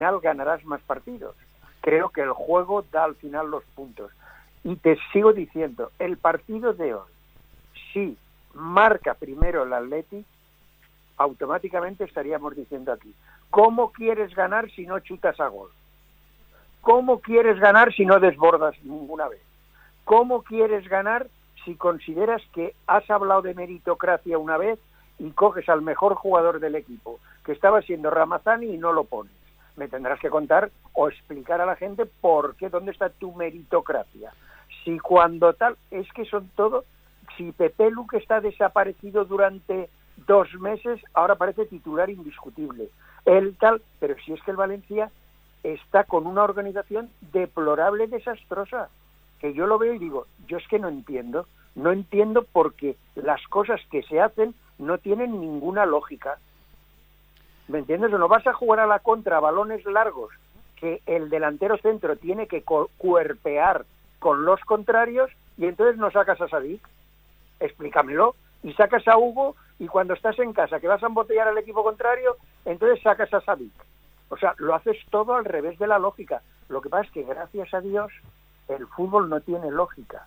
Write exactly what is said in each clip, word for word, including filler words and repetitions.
ganarás más partidos. Creo que el juego da al final los puntos. Y te sigo diciendo, el partido de hoy, si marca primero el Atleti, automáticamente estaríamos diciendo aquí, ¿cómo quieres ganar si no chutas a gol? ¿Cómo quieres ganar si no desbordas ninguna vez? ¿Cómo quieres ganar si consideras que has hablado de meritocracia una vez y coges al mejor jugador del equipo, que estaba siendo Ramazani, y no lo pones? Me tendrás que contar o explicar a la gente por qué, dónde está tu meritocracia. Si cuando tal, es que son todo, si Pepe Lu, que está desaparecido durante dos meses, ahora parece titular indiscutible. El tal, pero si es que el Valencia está con una organización deplorable, desastrosa, que yo lo veo y digo, yo es que no entiendo, no entiendo porque las cosas que se hacen no tienen ninguna lógica. ¿Me entiendes? O no vas a jugar a la contra, balones largos, que el delantero centro tiene que co- cuerpear con los contrarios, y entonces no sacas a Sadik, explícamelo, y sacas a Hugo, y cuando estás en casa que vas a embotellar al equipo contrario, entonces sacas a Sadik. O sea, lo haces todo al revés de la lógica. Lo que pasa es que, gracias a Dios, el fútbol no tiene lógica.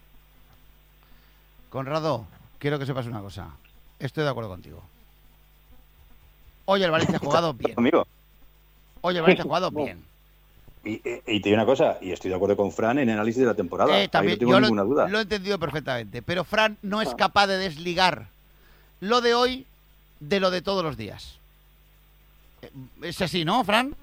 Conrado, quiero que sepas una cosa. Estoy de acuerdo contigo. Hoy el Valencia ha jugado bien. Amigo. Hoy el Valencia ha jugado bien. Y, y, y te digo una cosa, y estoy de acuerdo con Fran en el análisis de la temporada. Eh, también, Ahí no tengo yo ninguna lo, duda. Lo he entendido perfectamente. Pero Fran no es capaz de desligar lo de hoy de lo de todos los días. Es así, ¿no, Fran?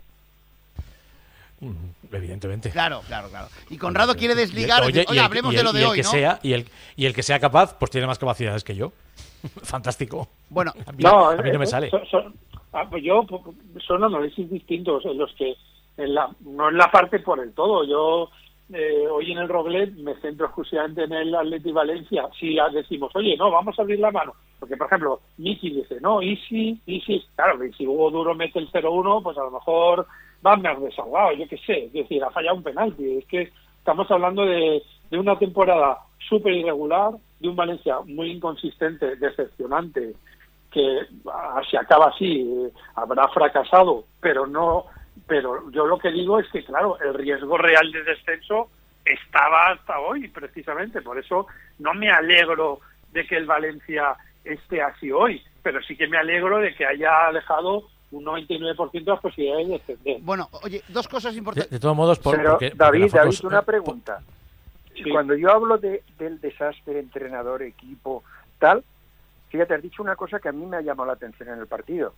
Evidentemente. Claro, claro, claro. Y Conrado quiere desligar. Oye, Oye, el, hablemos y el, de lo de y el hoy, que ¿no? Sea, y, el, y el que sea capaz, pues tiene más capacidades que yo. Fantástico. Bueno, a mí no, a mí no me eh, sale. Son, son, pues yo, son análisis distintos en los que, en la, no en la parte por el todo. Yo eh, hoy en el Roblet me centro exclusivamente en el Atleti Valencia. Si decimos, oye, no, vamos a abrir la mano. Porque, por ejemplo, Miki dice, no, Easy, Easy, claro, y si Hugo Duro mete el cero uno, pues a lo mejor va más desahogado, yo qué sé. Es decir, ha fallado un penalti. Es que estamos hablando de, de una temporada súper irregular, de un Valencia muy inconsistente, decepcionante, que si acaba así eh, habrá fracasado, pero no, pero yo lo que digo es que claro, el riesgo real de descenso estaba hasta hoy, precisamente, por eso no me alegro de que el Valencia esté así hoy, pero sí que me alegro de que haya dejado un noventa y nueve por ciento de las posibilidades de descender. Bueno, oye, dos cosas importantes. De, de todos modos, por, pero porque, David, porque David, fotos, una eh, pregunta. Sí. Cuando yo hablo de, del desastre, entrenador, equipo, tal, fíjate, has dicho una cosa que a mí me ha llamado la atención en el partido.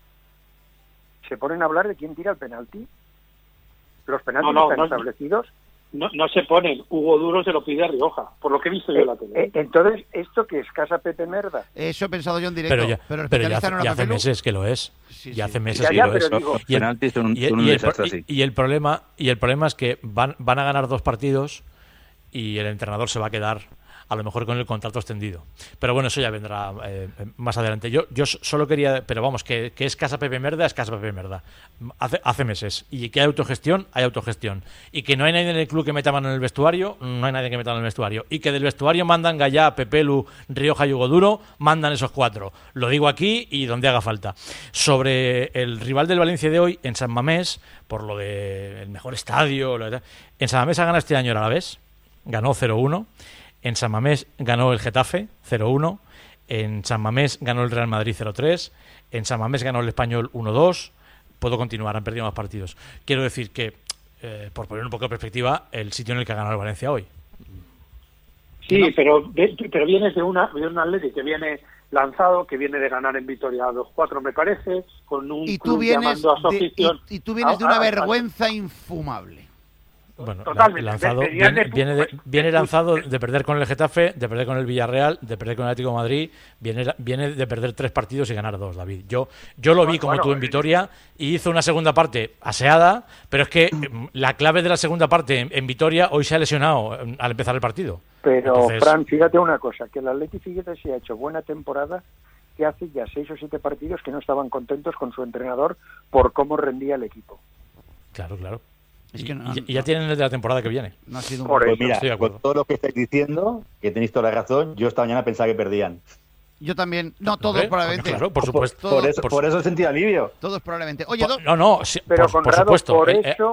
Se ponen a hablar de quién tira el penalti. Los penaltis No, no, están no, establecidos. No, no se ponen. Hugo Duro se lo pide a Rioja, por lo que he visto yo en la tele. Eh, entonces, ¿esto qué es? ¿Casa Pepe Merda? Eso he pensado yo en directo. Pero ya, pero, pero ya, especialista no lo ya hace hace Lu. meses que lo es. Sí, ya sí. hace meses Ya, que ya, lo pero es. digo, Los penaltis son un, y el, son un y el- desastre y- así. y el problema y el problema es que van, van a ganar dos partidos y el entrenador se va a quedar a lo mejor con el contrato extendido. Pero bueno, eso ya vendrá eh, más adelante. Yo yo solo quería, pero vamos, que, que es Casa Pepe Merda, es Casa Pepe Merda. Hace, hace meses. Y que hay autogestión, hay autogestión. Y que no hay nadie en el club que meta mano en el vestuario, no hay nadie que meta mano en el vestuario. Y que del vestuario mandan Gallá, Pepelu, Rioja y Hugo Duro, mandan esos cuatro. Lo digo aquí y donde haga falta. Sobre el rival del Valencia de hoy, en San Mamés, por lo de el mejor estadio, lo de, en San Mamés ha ganado este año el Alavés, ganó cero uno. En San Mamés ganó el Getafe cero uno, en San Mamés ganó el Real Madrid cero tres, en San Mamés ganó el Español uno dos. Puedo continuar, han perdido más partidos. Quiero decir que, eh, por poner un poco de perspectiva, el sitio en el que ha ganado el Valencia hoy. Sí, ¿no? pero pero vienes de una de un Atleti que viene lanzado, que viene de ganar en Vitoria dos cuatro, me parece, con un Y tú club vienes llamando a su de, afición. y, y tú vienes de a- una a- a- vergüenza infumable. Bueno, Totalmente. lanzado, Venían viene, de- viene, de- viene lanzado de perder con el Getafe, de perder con el Villarreal, de perder con el Atlético de Madrid, viene, viene de perder tres partidos y ganar dos, David. Yo, yo lo vi como Bueno, tú en Vitoria y hizo una segunda parte aseada, pero es que mm, la clave de la segunda parte en, en Vitoria hoy se ha lesionado eh, al empezar el partido. Pero, Entonces- Fran, fíjate una cosa, que el Atleti, fíjate, si ha hecho buena temporada, que hace ya seis o siete partidos que no estaban contentos con su entrenador por cómo rendía el equipo. Claro, claro. Es Y, que no- y- y ya tienen el de la temporada que viene. No ha sido un... Por Pues eso. mira, estoy de acuerdo. con todo lo que estáis diciendo, que tenéis toda la razón, yo esta mañana pensaba que perdían. Yo también. No, todos Hombre, probablemente. Claro, por Por, supuesto. por eso, por, por eso sentí alivio. Todos probablemente. Oye, por- do- no, no, sí, Pero por, por Conrado, supuesto. por Eh, eh, eso